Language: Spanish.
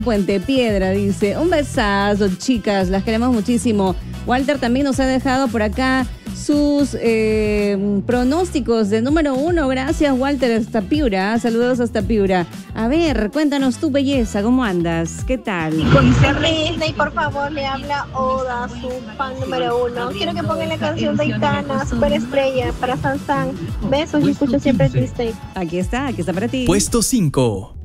Puente Piedra, dice. Un besazo, chicas, las queremos muchísimo. Walter también nos ha dejado por acá sus pronósticos de número 1. Gracias, Walter, hasta Piura. Saludos hasta Piura. A ver, cuéntanos tu belleza, ¿cómo andas? ¿Qué tal? Disney, por favor, le habla Oda, su fan número 1. Quiero que pongan la canción de Itana, Superestrella, para Sansan. Besos y escucho siempre Disney. Aquí está para ti. Puesto 5.